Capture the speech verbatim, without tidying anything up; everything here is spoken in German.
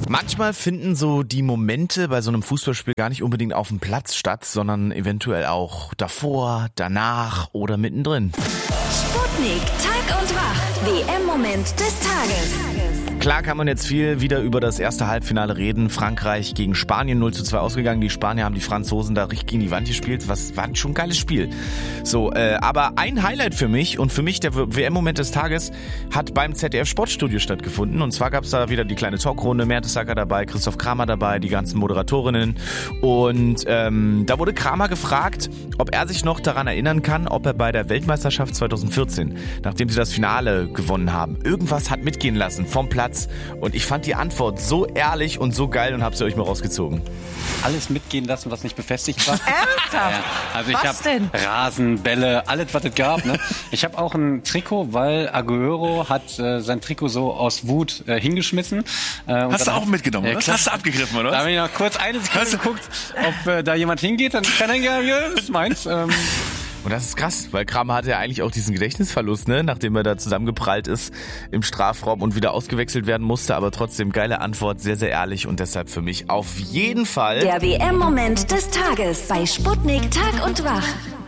Manchmal finden so die Momente bei so einem Fußballspiel gar nicht unbedingt auf dem Platz statt, sondern eventuell auch davor, danach oder mittendrin. Sputnik, Tag und Wach, W M-Moment des Tages. Klar kann man jetzt viel wieder über das erste Halbfinale reden. Frankreich gegen Spanien null zu zwei ausgegangen. Die Spanier haben die Franzosen da richtig gegen die Wand gespielt. Was war schon ein geiles Spiel. So, äh, aber ein Highlight für mich und für mich der W M-Moment des Tages hat beim Z D F Sportstudio stattgefunden. Und zwar gab es da wieder die kleine Talkrunde. Mertesacker dabei, Christoph Kramer dabei, die ganzen Moderatorinnen. Und ähm, da wurde Kramer gefragt, ob er sich noch daran erinnern kann, ob er bei der Weltmeisterschaft zwanzig vierzehn, nachdem sie das Finale gewonnen haben, irgendwas hat mitgehen lassen vom Platz. Und ich fand die Antwort so ehrlich und so geil und habe sie euch mal rausgezogen. Alles mitgehen lassen, was nicht befestigt war. Ernsthaft? Ja, also ich Was hab denn? Rasen, Bälle, alles, was es gab. Ne? Ich habe auch ein Trikot, weil Agüero hat äh, sein Trikot so aus Wut äh, hingeschmissen. Äh, und Hast du auch mitgenommen, ja, oder? klar. Hast du abgegriffen, oder? Da habe ich noch kurz eine Sekunde geguckt, ob äh, da jemand hingeht. Dann kann er ja, ja, das ist meins. Ähm, Und das ist krass, weil Kramer hatte ja eigentlich auch diesen Gedächtnisverlust, ne, nachdem er da zusammengeprallt ist im Strafraum und wieder ausgewechselt werden musste, aber trotzdem geile Antwort, sehr, sehr ehrlich und deshalb für mich auf jeden Fall Der W M-Moment des Tages bei Sputnik, Tag und Wach.